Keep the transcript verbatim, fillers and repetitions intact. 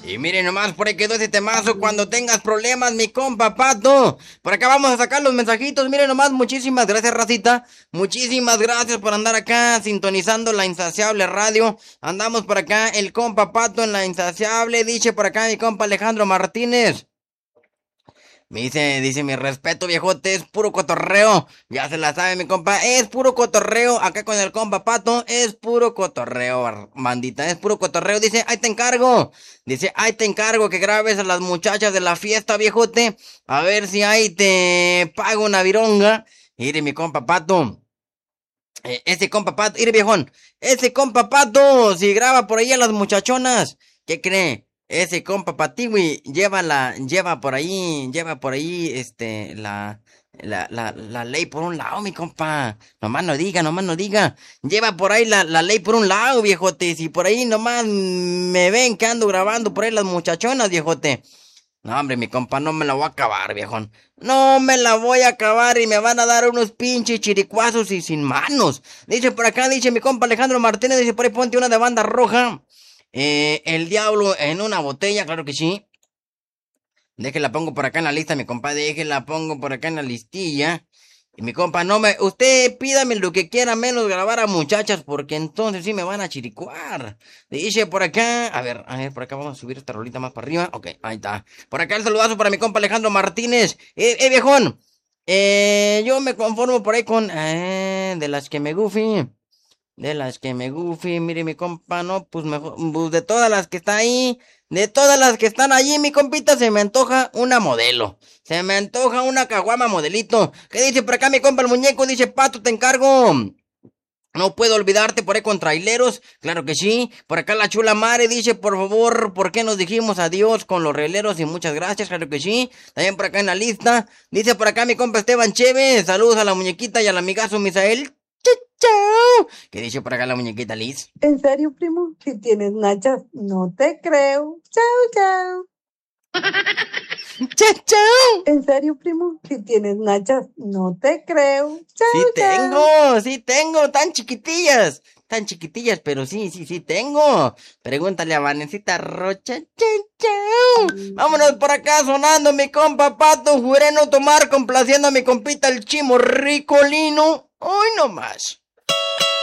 Y miren nomás, por ahí quedó ese temazo. Cuando tengas problemas, mi compa Pato. Por acá vamos a sacar los mensajitos. Miren nomás, muchísimas gracias, racita. Muchísimas gracias por andar acá sintonizando la Insaciable Radio. Andamos por acá, el compa Pato en la Insaciable. Dice por acá mi compa Alejandro Martínez. Me dice, dice mi respeto, viejote, es puro cotorreo. Ya se la sabe, mi compa, es puro cotorreo. Acá con el compa Pato, es puro cotorreo, bandita, es puro cotorreo. Dice, ahí te encargo. Dice, ahí te encargo que grabes a las muchachas de la fiesta, viejote. A ver si ahí te pago una vironga. Mire, mi compa Pato. Eh, ese compa Pato, mire, viejón. Ese compa Pato, si graba por ahí a las muchachonas, ¿qué cree? Ese compa Patiwi lleva la, lleva por ahí, lleva por ahí, este, la, la, la, la ley por un lado, mi compa. Nomás no diga, nomás no diga. Lleva por ahí la, la ley por un lado, viejote. Si por ahí nomás me ven que ando grabando por ahí las muchachonas, viejote. No, hombre, mi compa, no me la voy a acabar, viejón. No me la voy a acabar y me van a dar unos pinches chiricuazos y sin manos. Dice por acá, dice mi compa Alejandro Martínez, dice por ahí ponte una de banda roja. Eh, el diablo en una botella, claro que sí. Déjela pongo por acá en la lista, mi compa, déjela pongo por acá en la listilla. Y mi compa, no me, usted pídame lo que quiera menos grabar a muchachas, porque entonces sí me van a chiricuar. Dice por acá, a ver, a ver, por acá vamos a subir esta rolita más para arriba. Ok, ahí está. Por acá el saludazo para mi compa Alejandro Martínez. Eh, eh, viejón. Eh, yo me conformo por ahí con, eh, de las que me goofy. De las que me gufi, mire mi compa, no, pues mejor, pues de todas las que está ahí, de todas las que están allí, mi compita, se me antoja una modelo. Se me antoja una caguama modelito. ¿Qué dice por acá mi compa el muñeco? Dice, Pato, te encargo. No puedo olvidarte por ahí con traileros, claro que sí. Por acá la chula Mare dice, por favor, ¿por qué nos dijimos adiós con los releros? Y muchas gracias, claro que sí. También por acá en la lista, dice por acá mi compa Esteban Chévez, saludos a la muñequita y al amigazo Misael. Chau, chau. ¿Qué dice por acá la muñequita Liz? ¿En serio, primo? Si tienes nachas, no te creo. Chao, chao. Chau, chau. ¿En serio, primo? Si tienes nachas, no te creo. Chao, Sí chao. tengo, sí tengo, tan chiquitillas, tan chiquitillas, pero sí, sí, sí tengo. Pregúntale a Vanesita Rocha. Chau, chau. Vámonos por acá sonando mi compa Pato, juré no tomar, complaciendo a mi compita el chimo ricolino. Hoy no más.